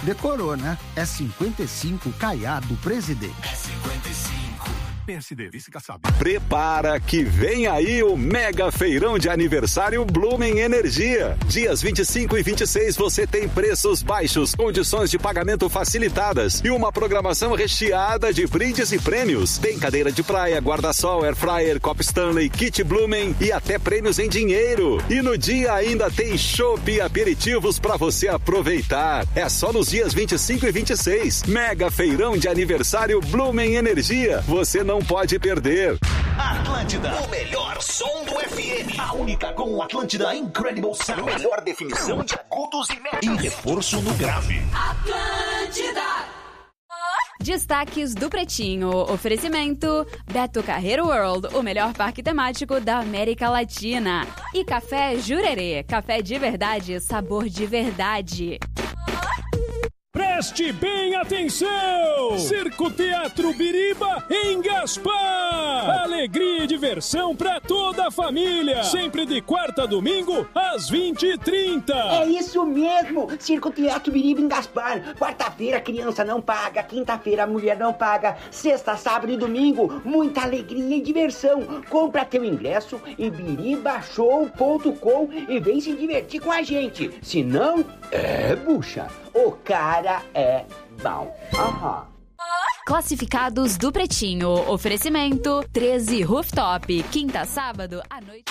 Decorou, né? É 55 Caiado Presidente. É 55. PSD, vice-caçabe. Prepara que vem aí o mega feirão de aniversário Blumen Energia. Dias 25 e 26 você tem preços baixos, condições de pagamento facilitadas e uma programação recheada de brindes e prêmios. Tem cadeira de praia, guarda-sol, air fryer, copo Stanley, kit Blumen e até prêmios em dinheiro. E no dia ainda tem chopp e aperitivos para você aproveitar. É só nos dias 25 e 26. Mega feirão de aniversário Blumen Energia. Você não pode perder. Atlântida, o melhor som do FM. A única com o Atlântida Incredible Sound. Melhor definição de agudos e médios. E reforço no grave. Atlântida. Destaques do Pretinho. Oferecimento Beto Carreiro World, o melhor parque temático da América Latina. E Café Jurerê, café de verdade, sabor de verdade. Preste bem atenção! Circo Teatro Biriba em Gaspar! Alegria e diversão pra toda a família! Sempre de quarta a domingo, às 20h30. É isso mesmo! Circo Teatro Biriba em Gaspar. Quarta-feira a criança não paga, quinta-feira a mulher não paga, sexta, sábado e domingo, muita alegria e diversão. Compra teu ingresso em biribashow.com e vem se divertir com a gente. Se não, bucha, o cara é bom. Aham. Classificados do Pretinho. Oferecimento 13 Rooftop. Quinta, sábado, à noite.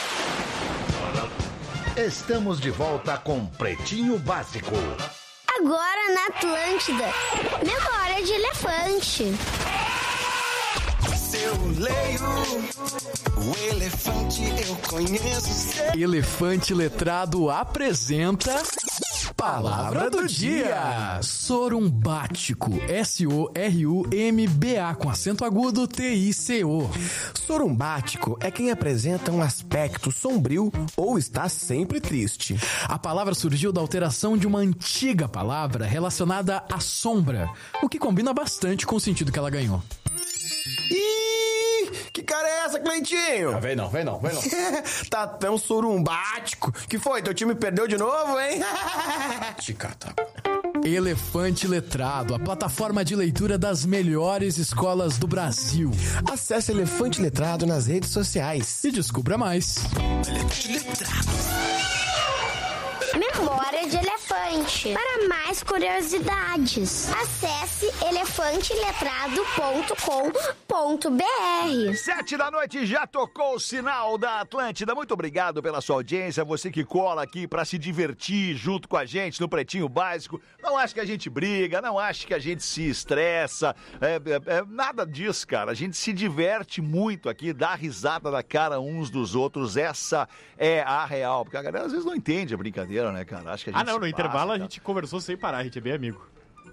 Estamos de volta com Pretinho Básico. Agora na Atlântida. Memória de elefante. Eu leio o elefante, eu conheço. Elefante Letrado apresenta Palavra do Dia. Sorumbático, S-O-R-U-M-B-A, com acento agudo, T-I-C-O. Sorumbático é quem apresenta um aspecto sombrio ou está sempre triste. A palavra surgiu da alteração de uma antiga palavra relacionada à sombra, o que combina bastante com o sentido que ela ganhou. Ih, que cara é essa, Cleitinho? Vem não. Tá tão sorumbático. Que foi? Teu time perdeu de novo, hein? Ticata. Elefante Letrado, a plataforma de leitura das melhores escolas do Brasil. Acesse Elefante Letrado nas redes sociais e descubra mais. Elefante Letrado. Memória de elefante. Para mais curiosidades, acesse elefanteletrado.com.br. 7h, já tocou o sinal da Atlântida. Muito obrigado pela sua audiência, você que cola aqui pra se divertir junto com a gente no Pretinho Básico. Não acho que a gente briga, não acho que a gente se estressa, nada disso, cara. A gente se diverte muito aqui, dá risada da cara uns dos outros. Essa é a real, porque a galera às vezes não entende a brincadeira, né, cara? Acho que a gente no intervalo a gente conversou sem parar, a gente é bem amigo.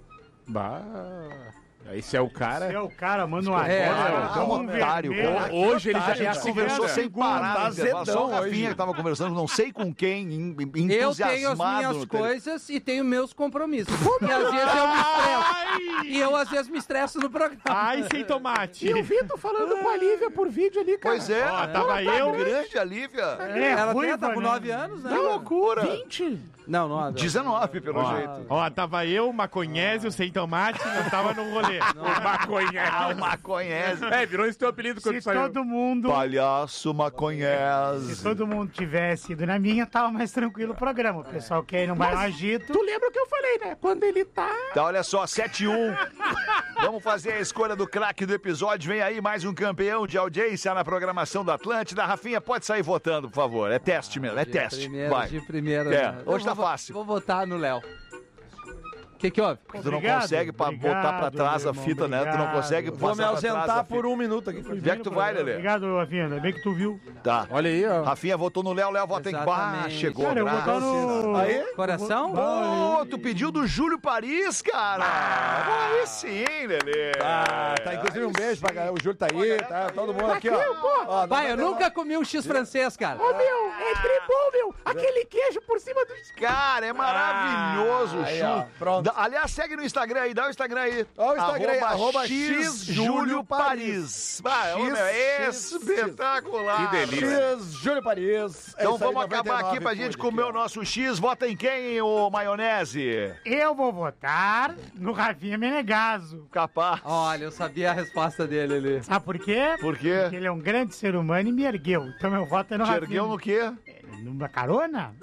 Esse é o cara. Esse é o cara, mano. É um otário. Hoje ele já conversou sem parar. Só o Rafinha que tava conversando, não sei com quem, entusiasmado. Eu tenho as minhas coisas e tenho meus compromissos. E às vezes eu me estresso. E eu às vezes me estresso no programa. Ai, sem tomate. E o Vitor falando com a Lívia por vídeo ali, cara. Pois é. Tava eu. Grande a Lívia. Ela tá com 9 anos, né? Que loucura. 20? Não. 19, pelo jeito. Tava eu, maconhésio, sem tomate, não tava no rolê. O maconhésio. Virou esse teu apelido quando Se saiu. todo mundo... Palhaço maconhésio. Se todo mundo tivesse ido na minha, tava mais tranquilo o programa. O pessoal quer ir no bairro agito. Tu lembra o que eu falei, né? Quando ele tá... Então, olha só, 7-1. Vamos fazer a escolha do craque do episódio. Vem aí mais um campeão de audiência na programação da Atlântida. Rafinha, pode sair votando, por favor. É teste mesmo, é teste. Vai. De primeira. Hoje tá fácil. Vou votar no Léo. O que houve? Tu não consegue botar pra trás a fita, né? Tu não consegue Vou me ausentar por um minuto aqui. Onde é que tu vai, Lelê? Obrigado, Rafinha. Ainda bem que tu viu. Tá. Olha aí, ó. Rafinha votou no Léo, Léo vota em Bar. Chegou. Cara, eu vou botar no... Aí? Coração? Tu pediu do Júlio Paris, cara. Aí sim, Lelê. Tá, inclusive um beijo pra galera. O Júlio tá aí, tá todo mundo aqui, ó. Pai, eu nunca comi um X francês, cara. Ô, meu, é tribom, meu. Aquele queijo por cima do... Cara, é maravilhoso o aí, churro. ó, pronto. Aliás, segue no Instagram aí, dá o Instagram aí. Ó o Instagram aí, @xjulioparis. É espetacular. Que delícia. Júlio Paris. Então vamos acabar aqui pra gente comer o nosso X. Vota em quem, ô maionese? Eu vou votar no Rafinha Menegaso. Capaz. Olha, eu sabia a resposta dele ali. Sabe por quê? Por quê? Porque ele é um grande ser humano e me ergueu. Então meu voto é no Te Rafinha. ergueu no quê? Numa carona?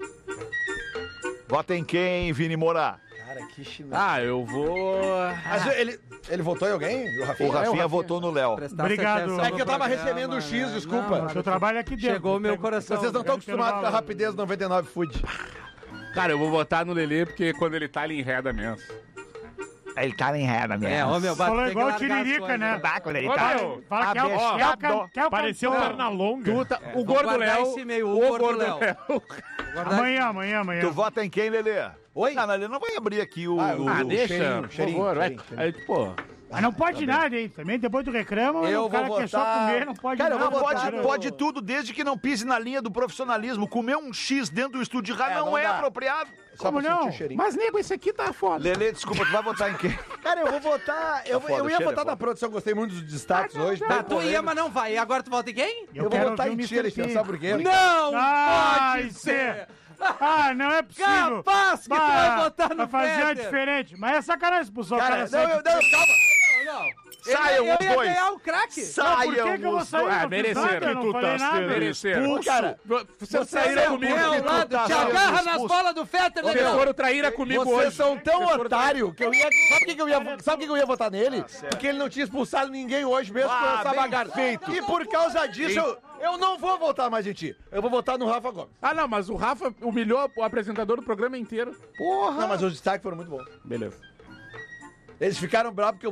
Vota em quem, Vini Moura? Cara, que chinelo. Ah, eu vou... Mas ele votou em alguém? O Rafinha votou no Léo. Obrigado. É que eu tava recebendo o X, desculpa. Não, eu trabalho aqui dentro. Chegou o meu coração. Vocês não estão acostumados com a rapidez 99 Food. Cara, eu vou votar no Lelê, porque quando ele tá, ele enreda mesmo. Ele tá em reda mesmo. É, ô meu, Falou igual o Tiririca, né? Quando ele Ô, tá... meu, Fala que é o Pareceu Pernalonga. o gordo Léo... esse meio, o gordo Léo. Amanhã. Tu vota em quem, Lelê? Oi? Não, ele não vai abrir aqui o... deixa, por favor. Aí, pô... Mas não pode nada, hein? Também depois tu reclama, Eu o cara vou quer só votar- comer, não pode Cara, eu nada. vou votar Pode tudo, desde que não pise na linha do profissionalismo. Comer um X dentro do estúdio de rádio não não é dá. apropriado. Só Como pra sentir não? o cheirinho. Mas, nego, esse aqui tá foda. Lelê, desculpa, tu vai votar em quem? Cara, eu vou votar. Eu foda, ia cheiro é votar foda. na produção, gostei muito dos destaques hoje. Tá, tu ia, mas não vai. E agora tu volta em quem? Eu vou quero votar ouvir em o ti, Mr. Alexandre, P. sabe por quê? Não Ai, pode ser! Não é possível. Capaz que tu vai votar no Vai fazer Fetter. diferente. Mas é sacanagem expulsar o cara Cara, certo. calma. Saiam eu os ia dois. ganhar o craque. Por que eu vou sair? Ah, Não fiz mereceram. nada, eu não Tu falei tá nada. sendo Mereceram. Cara, Vocês vocês traíram são comigo. É o lado, te agarra nas bolas do Fetter, né, Vocês meu? foram traíra comigo vocês hoje. são tão otário que eu ia. Sabe por que eu ia votar nele? Porque ele não tinha expulsado ninguém hoje mesmo com essa bem bagagem. feito. E por causa disso, eu não vou votar mais em ti. Eu vou votar no Rafa Gomes. Ah, não, mas o Rafa humilhou o apresentador do programa inteiro. Porra! Não, mas os destaques foram muito bons. Beleza. Eles ficaram bravos porque eu